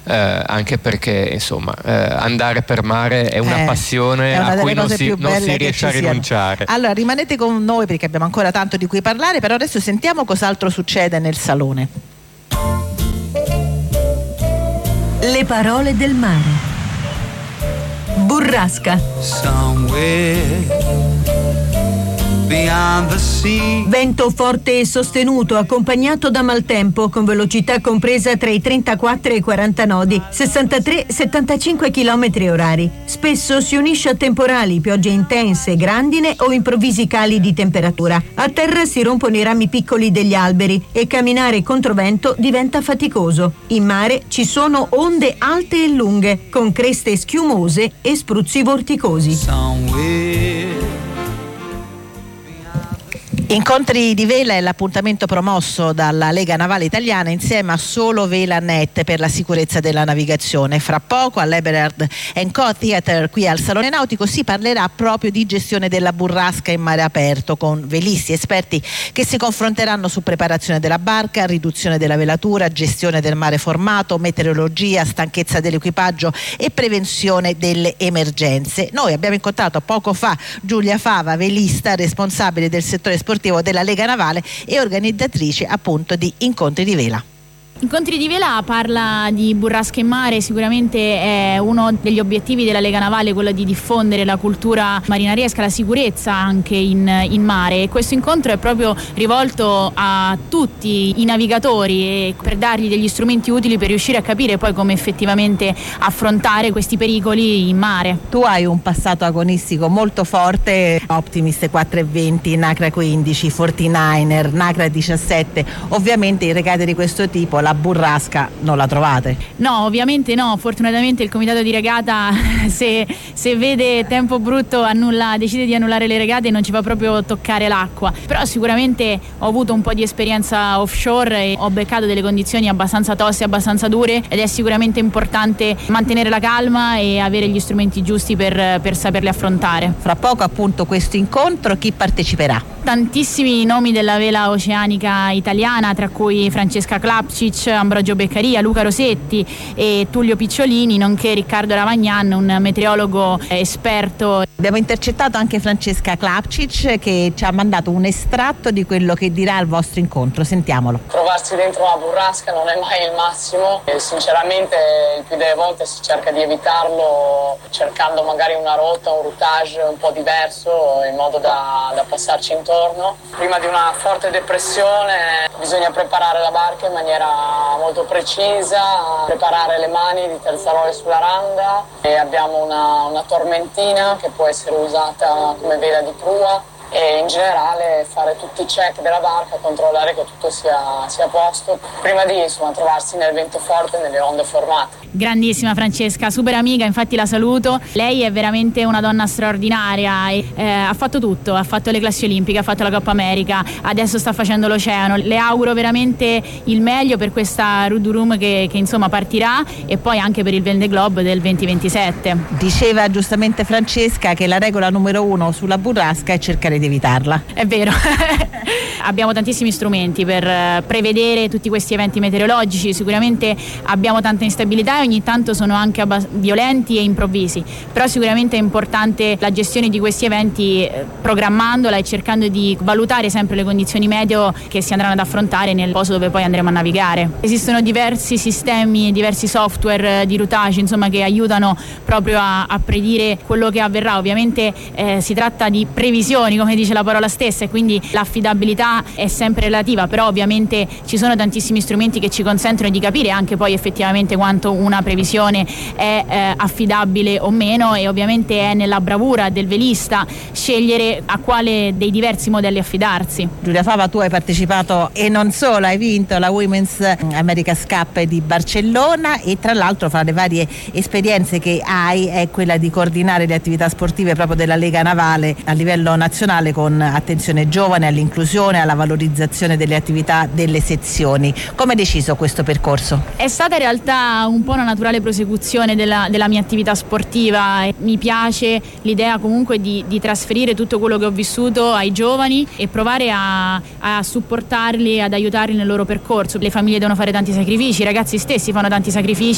anche perché insomma andare per mare è una passione a cui non si riesce a rinunciare. Allora rimanete con noi perché abbiamo ancora tanto di cui parlare, però adesso sentiamo cos'altro succede nel salone. Le parole del mare. Burrasca. Vento forte e sostenuto accompagnato da maltempo con velocità compresa tra i 34 e i 40 nodi, 63-75 km/h. Spesso si unisce a temporali, piogge intense, grandine o improvvisi cali di temperatura. A terra si rompono i rami piccoli degli alberi e camminare contro vento diventa faticoso. In mare ci sono onde alte e lunghe con creste schiumose e spruzzi vorticosi. Incontri di vela è l'appuntamento promosso dalla Lega Navale Italiana insieme a Solo Vela Net per la sicurezza della navigazione. Fra poco all'Eberhard & Co Theater qui al Salone Nautico si parlerà proprio di gestione della burrasca in mare aperto con velisti esperti che si confronteranno su preparazione della barca, riduzione della velatura, gestione del mare formato, meteorologia, stanchezza dell'equipaggio e prevenzione delle emergenze. Noi abbiamo incontrato poco fa Giulia Fava, velista responsabile del settore sportivo della Lega Navale e organizzatrice appunto di Incontri di Vela. Incontri di Vela parla di burrasca in mare, sicuramente è uno degli obiettivi della Lega Navale quello di diffondere la cultura marinaresca, la sicurezza anche in mare, e questo incontro è proprio rivolto a tutti i navigatori e per dargli degli strumenti utili per riuscire a capire poi come effettivamente affrontare questi pericoli in mare. Tu hai un passato agonistico molto forte, Optimist 420, Nacra 15, 49er, Nacra 17, ovviamente in regate di questo tipo la burrasca non la trovate? No, ovviamente no, fortunatamente il comitato di regata se vede tempo brutto decide di annullare le regate e non ci fa proprio toccare l'acqua, però sicuramente ho avuto un po' di esperienza offshore e ho beccato delle condizioni abbastanza toste, abbastanza dure, ed è sicuramente importante mantenere la calma e avere gli strumenti giusti per saperle affrontare. Fra poco appunto questo incontro, chi parteciperà? Tantissimi nomi della vela oceanica italiana, tra cui Francesca Klapčić, Ambrogio Beccaria, Luca Rosetti e Tullio Picciolini, nonché Riccardo Ravagnan, un meteorologo esperto. Abbiamo intercettato anche Francesca Klapčić che ci ha mandato un estratto di quello che dirà al vostro incontro, sentiamolo. Trovarsi dentro una burrasca non è mai il massimo e sinceramente il più delle volte si cerca di evitarlo cercando magari una rotta, un routage un po' diverso in modo da passarci intorno. Prima di una forte depressione bisogna preparare la barca in maniera molto precisa, preparare le mani di terzarole sulla randa e abbiamo una tormentina che può essere usata come vela di prua e in generale fare tutti i check della barca, controllare che tutto sia a posto prima di trovarsi nel vento forte e nelle onde formate. Grandissima Francesca, super amica, infatti la saluto. Lei è veramente una donna straordinaria e ha fatto tutto, ha fatto le classi olimpiche, ha fatto la Coppa America, adesso sta facendo l'oceano. Le auguro veramente il meglio per questa Rudurum che insomma partirà e poi anche per il Vendée Globe del 2027. Diceva giustamente Francesca che la regola numero 1 sulla burrasca è cercare di evitarla. È vero. Abbiamo tantissimi strumenti per prevedere tutti questi eventi meteorologici, sicuramente abbiamo tanta instabilità e ogni tanto sono anche violenti e improvvisi, però sicuramente è importante la gestione di questi eventi programmandola e cercando di valutare sempre le condizioni meteo che si andranno ad affrontare nel posto dove poi andremo a navigare. Esistono diversi sistemi, diversi software di routage insomma che aiutano proprio a predire quello che avverrà. Ovviamente si tratta di previsioni come dice la parola stessa e quindi l'affidabilità è sempre relativa, però ovviamente ci sono tantissimi strumenti che ci consentono di capire anche poi effettivamente quanto una previsione è affidabile o meno, e ovviamente è nella bravura del velista scegliere a quale dei diversi modelli affidarsi. Giulia Fava, tu hai partecipato e non solo, hai vinto la Women's America's Cup di Barcellona e tra l'altro fra le varie esperienze che hai è quella di coordinare le attività sportive proprio della Lega Navale a livello nazionale con attenzione giovane, all'inclusione, alla valorizzazione delle attività delle sezioni. Come hai deciso questo percorso? È stata in realtà un po' una naturale prosecuzione della mia attività sportiva. Mi piace l'idea comunque di trasferire tutto quello che ho vissuto ai giovani e provare a supportarli, ad aiutarli nel loro percorso. Le famiglie devono fare tanti sacrifici, i ragazzi stessi fanno tanti sacrifici